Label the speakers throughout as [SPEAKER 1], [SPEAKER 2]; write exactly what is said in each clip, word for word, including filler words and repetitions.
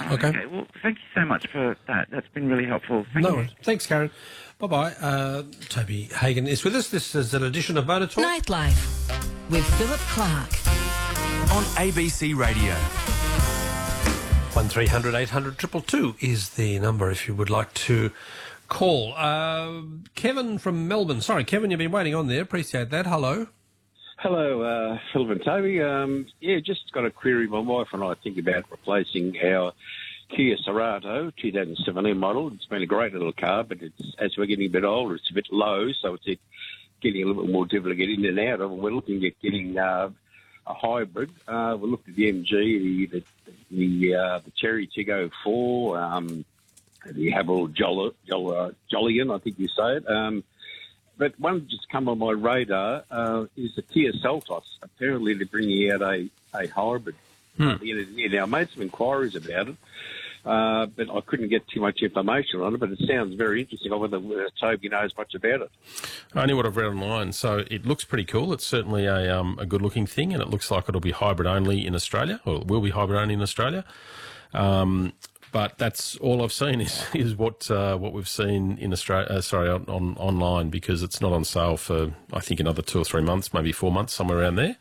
[SPEAKER 1] Okay.
[SPEAKER 2] Okay. Well, thank you so much for that. That's been really helpful. Thank
[SPEAKER 1] No
[SPEAKER 2] you.
[SPEAKER 1] worries. Thanks, Karen. Bye-bye. Uh, Toby Hagan is with us. This is an edition of Motor Talk.
[SPEAKER 3] Nightlife with Philip Clark.
[SPEAKER 4] On A B C Radio.
[SPEAKER 1] one three hundred eight hundred two two two is the number if you would like to call. Uh, Kevin from Melbourne. Sorry, Kevin, you've been waiting on there. Appreciate that. Hello.
[SPEAKER 5] Hello, uh, Philip and Toby. Um, yeah, just got a query. My wife and I think about replacing our Kia Cerato two thousand seventeen model. It's been a great little car, but it's, as we're getting a bit older, it's a bit low, so it's getting a little bit more difficult to get in and out of. And we're looking at getting uh, a hybrid. Uh, we looked at the M G, the the, the, uh, the Cherry Tiggo four, um, the Haval Jolly, Jolly, Jolyon, I think you say it. Um, But one just come on my radar uh, is the Kia Seltos. Apparently they're bringing out a, a hybrid.
[SPEAKER 1] Hmm.
[SPEAKER 5] At the end of the year. Now, I made some inquiries about it, uh, but I couldn't get too much information on it, but it sounds very interesting. I wonder whether Toby knows much about it.
[SPEAKER 6] Only what I've read online, so it looks pretty cool. It's certainly a, um, a good-looking thing, and it looks like it'll be hybrid only in Australia, or it will be hybrid only in Australia. Um, But that's all I've seen is is what uh, what we've seen in Australia. Uh, sorry, on, on online, because it's not on sale for I think another two or three months, maybe four months, somewhere around there.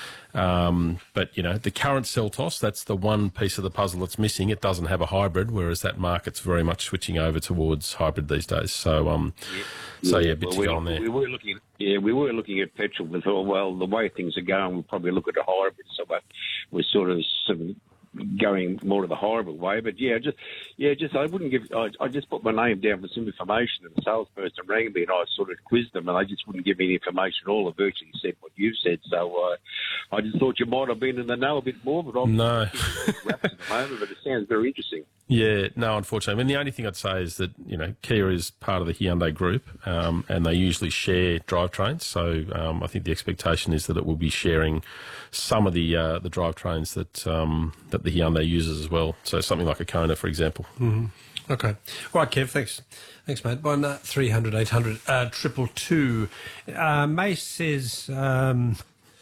[SPEAKER 6] Um, but you know, the current Seltos, that's the one piece of the puzzle that's missing. It doesn't have a hybrid, whereas that market's very much switching over towards hybrid these days. So um,
[SPEAKER 5] yeah.
[SPEAKER 6] so yeah, a bit
[SPEAKER 5] well,
[SPEAKER 6] to
[SPEAKER 5] we,
[SPEAKER 6] go on there.
[SPEAKER 5] We were looking, yeah, we were looking at petrol. We thought, well, the way things are going, we'll probably look at a hybrid. So, but we're sort of. Sort of going more to the hybrid way, but yeah, just yeah, just I wouldn't give. I, I just put my name down for some information, and the salesperson rang me, and I sort of quizzed them, and they just wouldn't give me any information at all. I virtually said what you've said, so uh, I just thought you might have been in the know a bit more, but I'm
[SPEAKER 6] no.
[SPEAKER 5] wrapped at the moment. But it sounds very interesting.
[SPEAKER 6] Yeah, no, unfortunately. I mean, the only thing I'd say is that, you know, Kia is part of the Hyundai group, um, and they usually share drivetrains. So um, I think the expectation is that it will be sharing some of the uh, the drivetrains that um, that the Hyundai uses as well. So something like a Kona, for example.
[SPEAKER 1] Mm-hmm. Okay. All right, Kev, thanks. Thanks, mate. One uh, three hundred eight hundred two two two. Uh, May says... Um,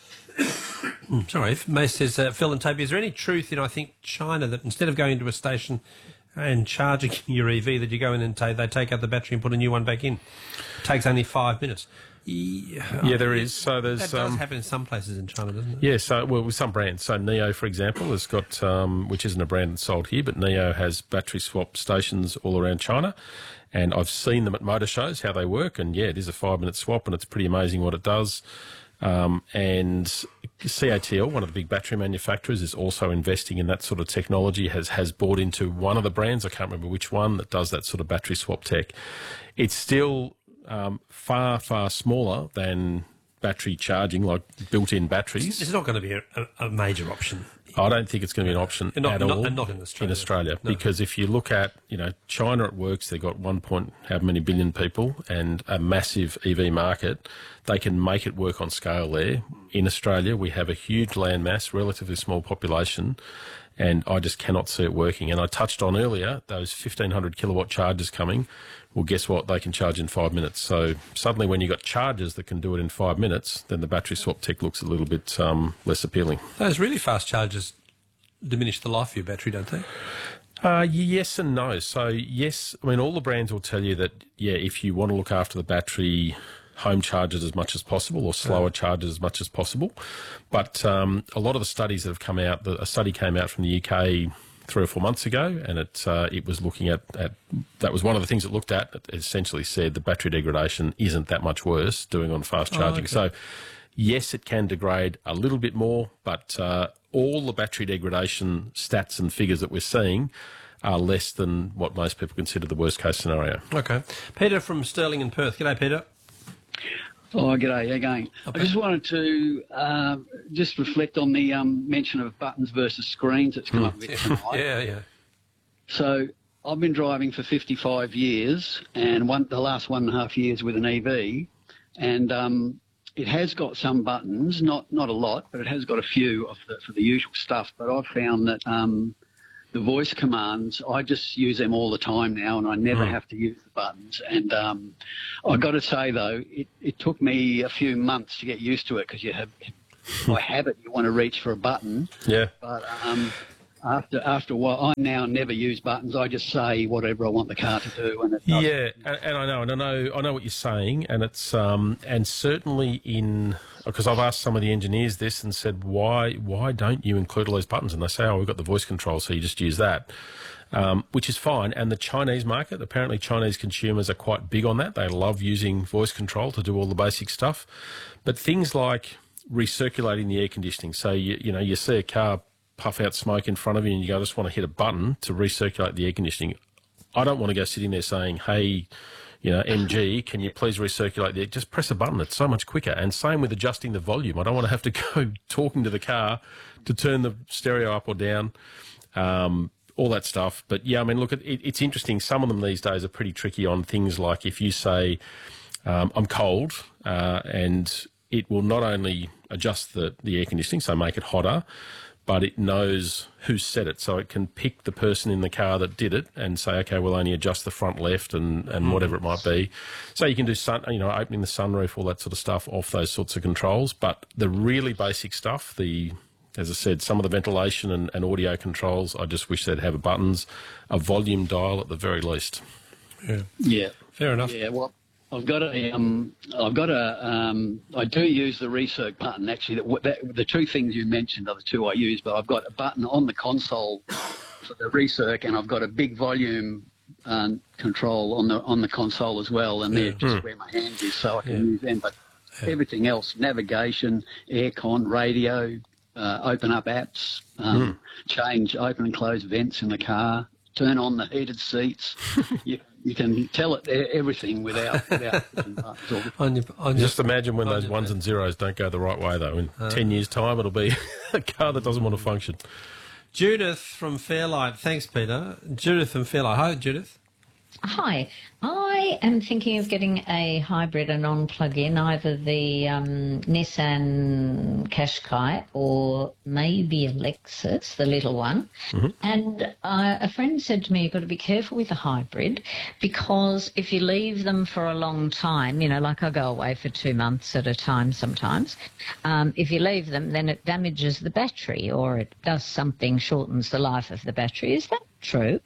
[SPEAKER 1] sorry, May says, uh, Phil and Toby, is there any truth in, I think, China, that instead of going into a station and charging your E V, that you go in and ta- they take out the battery and put a new one back in? It takes only five minutes. Yeah,
[SPEAKER 6] Yeah, there is. So there's
[SPEAKER 1] That does
[SPEAKER 6] um,
[SPEAKER 1] happen in some places in China, doesn't it?
[SPEAKER 6] yeah. So well, with some brands, so Neo, for example, has got um, which isn't a brand that's sold here, but Neo has battery swap stations all around China, and I've seen them at motor shows how they work, and yeah, it is a five minute swap, and it's pretty amazing what it does. Um, and C A T L, one of the big battery manufacturers, is also investing in that sort of technology, has has bought into one of the brands, I can't remember which one, that does that sort of battery swap tech. It's still um, far, far smaller than battery charging, like built-in batteries.
[SPEAKER 1] It's not going to be a, a major option.
[SPEAKER 6] I don't think it's going to be an option
[SPEAKER 1] not,
[SPEAKER 6] at
[SPEAKER 1] not,
[SPEAKER 6] all
[SPEAKER 1] and not in Australia.
[SPEAKER 6] in Australia
[SPEAKER 1] No.
[SPEAKER 6] Because if you look at, you know, China, it works. They've got one point how many billion people and a massive E V market. They can make it work on scale there. In Australia, we have a huge landmass, relatively small population, and I just cannot see it working. And I touched on earlier those fifteen hundred kilowatt chargers coming. Well, guess what? They can charge in five minutes. So suddenly when you've got chargers that can do it in five minutes, then the battery swap tech looks a little bit um, less appealing.
[SPEAKER 1] Those really fast chargers diminish the life of your battery, don't they?
[SPEAKER 6] Uh, yes and no. So, yes, I mean, all the brands will tell you that, yeah, if you want to look after the battery, home charge it as much as possible or slower yeah. charge it as much as possible. But um, a lot of the studies that have come out, the, a study came out from the U K three or four months ago, and it uh, it was looking at, at, that was one of the things it looked at. It essentially said the battery degradation isn't that much worse doing on fast charging.
[SPEAKER 1] Oh, okay.
[SPEAKER 6] So, yes, it can degrade a little bit more, but uh, all the battery degradation stats and figures that we're seeing are less than what most people consider the worst case scenario.
[SPEAKER 1] Okay. Peter from Stirling in Perth. G'day, Peter.
[SPEAKER 7] Oh, g'day. How you going?
[SPEAKER 1] Okay.
[SPEAKER 7] I just wanted to uh, just reflect on the um, mention of buttons versus screens that's come
[SPEAKER 1] Mm.
[SPEAKER 7] up a bit tonight.
[SPEAKER 1] yeah, yeah.
[SPEAKER 7] So I've been driving for fifty-five years, and one the last one and a half years with an E V, and um, it has got some buttons, not not a lot, but it has got a few of the, for the usual stuff. But I've found that um, the voice commands, I just use them all the time now, and I never
[SPEAKER 1] Mm.
[SPEAKER 7] have to use the buttons. And um, I've got to say, though, it, it took me a few months to get used to it, because you have, by habit, you want to reach for a button.
[SPEAKER 6] Yeah.
[SPEAKER 7] But um, after after a while, I now never use buttons. I just say whatever I want the car to do, and it does.
[SPEAKER 6] Yeah, and, and I know, and I know, I know what you're saying, and it's um, and certainly in because I've asked some of the engineers this and said, why why don't you include all these buttons? And they say, oh, we've got the voice control, so you just use that. Um, which is fine. And the Chinese market, apparently Chinese consumers are quite big on that. They love using voice control to do all the basic stuff. But things like recirculating the air conditioning. So, you, you know, you see a car puff out smoke in front of you and you go, I just want to hit a button to recirculate the air conditioning. I don't want to go sitting there saying, hey, you know, M G, can you please recirculate the air? Just press a button. It's so much quicker. And same with adjusting the volume. I don't want to have to go talking to the car to turn the stereo up or down. Um, all that stuff. But yeah, I mean, look, it, it's interesting. Some of them these days are pretty tricky on things like if you say, um, I'm cold, uh, and it will not only adjust the, the air conditioning, so make it hotter, but it knows who set it. So it can pick the person in the car that did it and say, okay, we'll only adjust the front left and, and whatever it might be. So you can do, sun, you know, opening the sunroof, all that sort of stuff off those sorts of controls. But the really basic stuff, the as I said, some of the ventilation and, and audio controls, I just wish they'd have buttons, a volume dial at the very least.
[SPEAKER 1] Yeah,
[SPEAKER 7] Yeah,
[SPEAKER 1] fair enough.
[SPEAKER 7] yeah. Well, I've got a, um, I've got a, um, I do use the recirc button actually. That, that, the two things you mentioned are the two I use, but I've got a button on the console for the recirc, and I've got a big volume um, control on the on the console as well, and they're just where my hand is, so I can
[SPEAKER 1] Yeah.
[SPEAKER 7] use them. But
[SPEAKER 1] Yeah.
[SPEAKER 7] everything else, navigation, aircon, radio. Uh, open up apps, um, mm. change open and close vents in the car, turn on the heated seats. you, you can tell it everything without without
[SPEAKER 1] on your, on
[SPEAKER 6] Just
[SPEAKER 1] your,
[SPEAKER 6] imagine when
[SPEAKER 1] on
[SPEAKER 6] those
[SPEAKER 1] your
[SPEAKER 6] ones
[SPEAKER 1] bed.
[SPEAKER 6] and zeros don't go the right way, though. In uh, ten years' time, it'll be a car that doesn't want to function.
[SPEAKER 1] Judith from Fairlight. Thanks, Peter. Judith from Fairlight. Hi, Judith.
[SPEAKER 8] Hi, I am thinking of getting a hybrid, a non-plug-in, either the um, Nissan Qashqai or maybe a Lexus, the little one. Mm-hmm. And uh, a friend said to me, you've got to be careful with the hybrid because if you leave them for a long time, you know, like I go away for two months at a time sometimes, um, if you leave them, then it damages the battery or it does something, shortens the life of the battery. Is that true?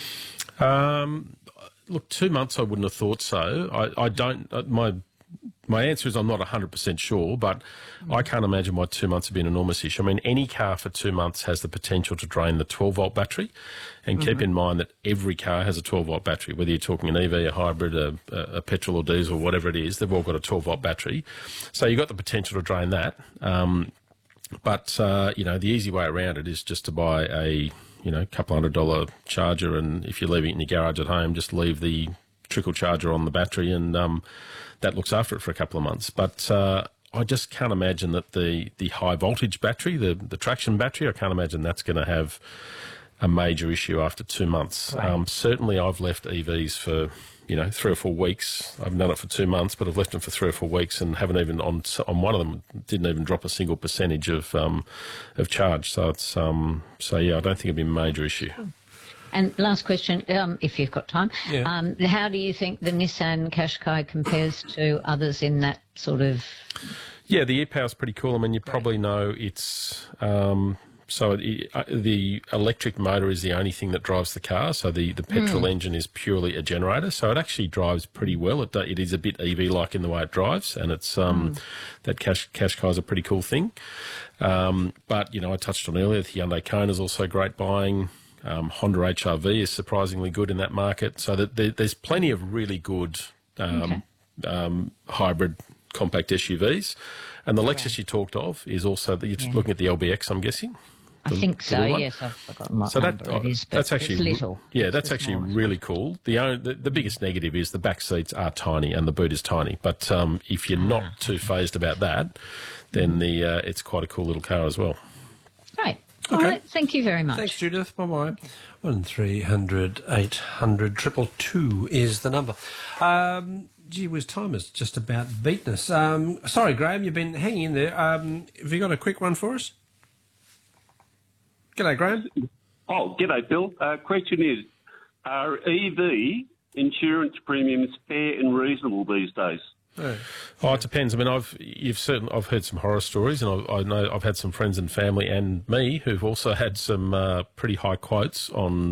[SPEAKER 6] Um... Look, two months I wouldn't have thought so. I, I don't, my my answer is I'm not one hundred percent sure, but I can't imagine why two months would be an enormous issue. I mean, any car for two months has the potential to drain the twelve volt battery. And mm-hmm. keep in mind that every car has a twelve volt battery, whether you're talking an E V, a hybrid, a, a petrol or diesel, whatever it is, they've all got a twelve volt battery. So you've got the potential to drain that. Um, but, uh, you know, the easy way around it is just to buy a... you know, a couple hundred dollar charger, and if you're leaving it in your garage at home, just leave the trickle charger on the battery, and um, that looks after it for a couple of months. But uh, I just can't imagine that the, the high voltage battery, the, the traction battery, I can't imagine that's going to have a major issue after two months. Right. Um, certainly I've left E Vs for, you know, three or four weeks. I've done it for two months, but I've left them for three or four weeks and haven't even, on on one of them, didn't even drop a single percentage of um, of charge. So it's, um, so yeah, I don't think it'd be a major issue.
[SPEAKER 8] And last question, um, if you've got time,
[SPEAKER 1] yeah.
[SPEAKER 8] um, how do you think the Nissan Qashqai compares to others in that sort of...
[SPEAKER 6] Yeah, the e-power's pretty cool. I mean, you probably know it's... Um, So it, uh, the electric motor is the only thing that drives the car. So the, the petrol mm. engine is purely a generator. So it actually drives pretty well. It it is a bit E V-like in the way it drives, and it's um mm. that Cash Qashqai is a pretty cool thing. Um, but you know, I touched on earlier, the Hyundai Kona is also great buying. Um, Honda H R V is surprisingly good in that market. So that there, there's plenty of really good um, okay. um, hybrid compact S U Vs. And the Lexus right. you talked of is also the, you're yeah. looking at the L B X, I'm guessing.
[SPEAKER 8] I
[SPEAKER 6] the,
[SPEAKER 8] think so. Yes, I've forgotten what
[SPEAKER 6] so
[SPEAKER 8] number
[SPEAKER 6] that,
[SPEAKER 8] it is, but
[SPEAKER 6] that's actually
[SPEAKER 8] it's little.
[SPEAKER 6] Yeah,
[SPEAKER 8] it's
[SPEAKER 6] that's actually
[SPEAKER 8] smallest.
[SPEAKER 6] really cool. The, only, the the biggest negative is the back seats are tiny and the boot is tiny. But um, if you're not ah, too phased about that, then the uh, it's quite a cool little car as well.
[SPEAKER 8] Right. All okay. right. Thank you very much.
[SPEAKER 1] Thanks, Judith. Bye bye. One three hundred eight hundred triple two is the number. Um, Gee whiz, time has just about beaten us. Um, sorry, Graham, you've been hanging in there. Um, have you got a quick one for us? G'day, Graham.
[SPEAKER 9] Oh, g'day, Bill. Uh, question is, are E V insurance premiums fair and reasonable these days?
[SPEAKER 1] Oh.
[SPEAKER 6] Oh, it depends. I mean, I've you've certain I've heard some horror stories, and I, I know I've had some friends and family and me who've also had some uh, pretty high quotes on